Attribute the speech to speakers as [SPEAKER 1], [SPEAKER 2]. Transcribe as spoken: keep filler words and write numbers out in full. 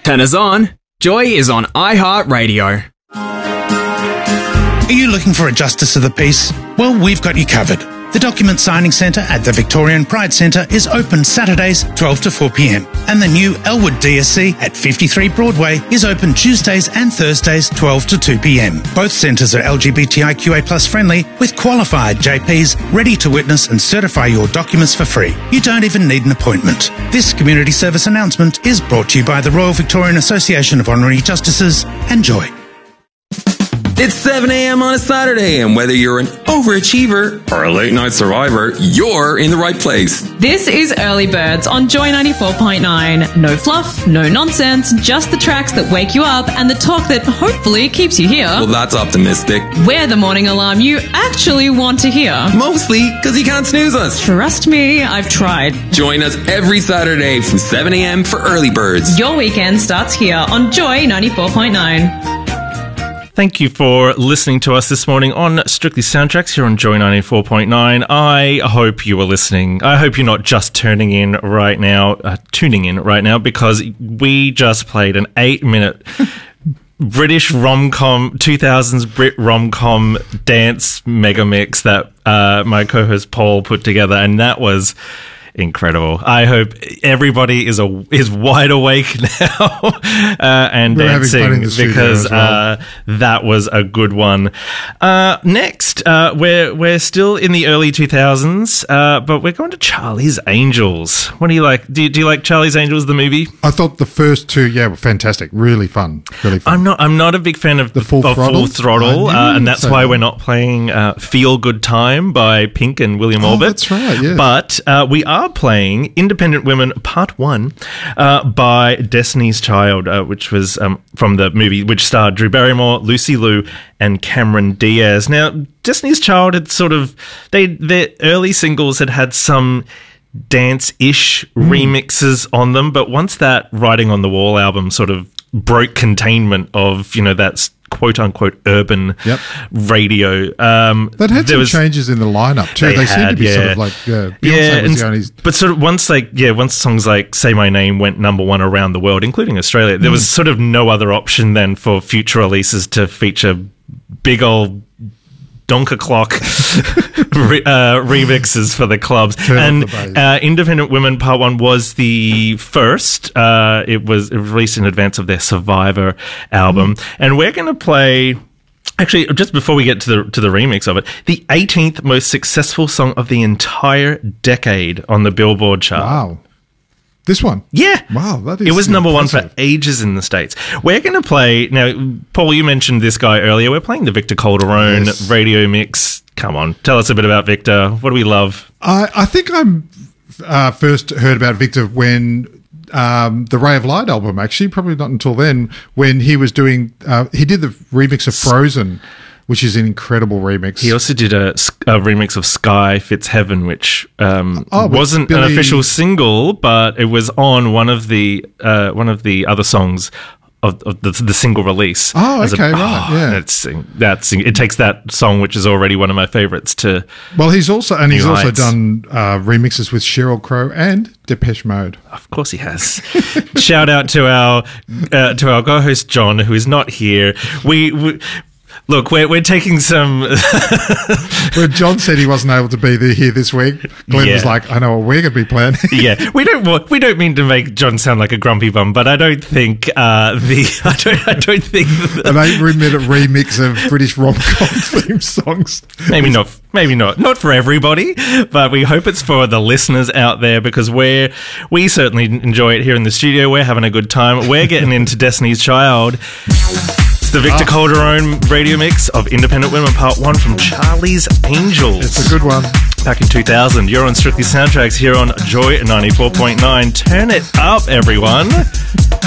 [SPEAKER 1] Turn us on. Joy is on iHeartRadio.
[SPEAKER 2] Are you looking for a Justice of the Peace? Well, we've got you covered. The Document Signing Centre at the Victorian Pride Centre is open Saturdays twelve to four p m, and the new Elwood D S C at fifty-three Broadway is open Tuesdays and Thursdays twelve to two p m. Both centres are L G B T I Q A plus friendly, with qualified J Ps ready to witness and certify your documents for free. You don't even need an appointment. This community service announcement is brought to you by the Royal Victorian Association of Honorary Justices and Joy.
[SPEAKER 3] It's seven a m on a Saturday, and whether you're an overachiever or a late-night survivor, you're in the right place.
[SPEAKER 4] This is Early Birds on Joy ninety-four point nine. No fluff, no nonsense, just the tracks that wake you up and the talk that hopefully keeps you here.
[SPEAKER 3] Well, that's optimistic.
[SPEAKER 4] We're the morning alarm you actually want to hear.
[SPEAKER 3] Mostly because you can't snooze us.
[SPEAKER 4] Trust me, I've tried.
[SPEAKER 3] Join us every Saturday from seven a m for Early Birds.
[SPEAKER 4] Your weekend starts here on Joy ninety-four point nine.
[SPEAKER 5] Thank you for listening to us this morning on Strictly Soundtracks here on Joy ninety-four point nine. I hope you were listening. I hope you're not just turning in right now, uh, tuning in right now, because we just played an eight-minute British rom-com, two thousands Brit rom-com dance mega mix that uh, my co-host Paul put together, and that was incredible. I hope everybody is a, is wide awake now uh, and
[SPEAKER 6] We're
[SPEAKER 5] dancing, because well. uh, that was a good one. Uh, next, uh, we're we're still in the early two thousands, uh, but we're going to Charlie's Angels. What do you like? Do you, do you like Charlie's Angels, the movie?
[SPEAKER 6] I thought the first two, yeah, were fantastic. Really fun. Really fun.
[SPEAKER 5] I'm not. I'm not a big fan of
[SPEAKER 6] the Full
[SPEAKER 5] of
[SPEAKER 6] Throttle,
[SPEAKER 5] full throttle uh, and that's why that. we're not playing uh, "Feel Good Time" by Pink and William
[SPEAKER 6] oh,
[SPEAKER 5] Orbit.
[SPEAKER 6] That's right. Yeah,
[SPEAKER 5] but uh, we are playing Independent Women Part One uh, by Destiny's Child, uh, which was um, from the movie, which starred Drew Barrymore, Lucy Liu, and Cameron Diaz. Now, Destiny's Child had sort of they their early singles had had some dance-ish mm. remixes on them, but once that Writing on the Wall album sort of broke containment of, you know, that's quote-unquote urban
[SPEAKER 6] yep.
[SPEAKER 5] radio. Um,
[SPEAKER 6] that had some was, changes in the lineup too. They, they seemed to be yeah. sort of like uh, Beyonce
[SPEAKER 5] yeah,
[SPEAKER 6] was the only...
[SPEAKER 5] But sort of once like yeah, once songs like "Say My Name" went number one around the world, including Australia, there mm. was sort of no other option then for future releases to feature big old donker clock re- uh, remixes for the clubs.
[SPEAKER 6] Turn
[SPEAKER 5] and
[SPEAKER 6] the
[SPEAKER 5] uh, Independent Women Part One was the first. Uh, it was released in advance of their Survivor album, mm. and we're going to play. Actually, just before we get to the to the remix of it, the eighteenth most successful song of the entire decade on the Billboard chart.
[SPEAKER 6] Wow. This one?
[SPEAKER 5] Yeah.
[SPEAKER 6] Wow, that is
[SPEAKER 5] It was number
[SPEAKER 6] impressive.
[SPEAKER 5] one for ages in the States. We're going to play... Now, Paul, you mentioned this guy earlier. We're playing the Victor Calderone
[SPEAKER 6] yes.
[SPEAKER 5] radio mix. Come on, tell us a bit about Victor. What do we love?
[SPEAKER 6] I, I think I uh, first heard about Victor when... Um, the Ray of Light album, actually, probably not until then, when he was doing... Uh, he did the remix of Frozen, which is an incredible remix.
[SPEAKER 5] He also did a, a remix of Sky Fits Heaven, which um,
[SPEAKER 6] oh,
[SPEAKER 5] wasn't
[SPEAKER 6] Billy...
[SPEAKER 5] an official single, but it was on one of the uh, one of the other songs of, of the, the single release.
[SPEAKER 6] Oh, okay,
[SPEAKER 5] a,
[SPEAKER 6] right,
[SPEAKER 5] oh,
[SPEAKER 6] yeah.
[SPEAKER 5] It's, that's, it takes that song, which is already one of my favourites, to
[SPEAKER 6] Well, he's also... And he's also
[SPEAKER 5] heights.
[SPEAKER 6] done uh, remixes with Sheryl Crow and Depeche Mode.
[SPEAKER 5] Of course he has. Shout out to our uh, to our co-host John, who is not here. We... we Look, we're we're taking some...
[SPEAKER 6] When John said he wasn't able to be there here this week, Glenn
[SPEAKER 5] yeah.
[SPEAKER 6] was like, I know what we're going to be playing.
[SPEAKER 5] yeah, we don't want, we don't mean to make John sound like a grumpy bum, but I don't think uh, the I don't I don't think the,
[SPEAKER 6] an eight minute remix of British rom-com theme songs.
[SPEAKER 5] Maybe not. Maybe not. Not for everybody, but we hope it's for the listeners out there, because we're we certainly enjoy it here in the studio. We're having a good time. We're getting into Destiny's Child. The Victor oh. Calderone radio mix of Independent Women Part One from Charlie's Angels.
[SPEAKER 6] It's a good one.
[SPEAKER 5] Back in two thousand. You're on Strictly Soundtracks here on Joy ninety-four point nine. Turn it up, everyone.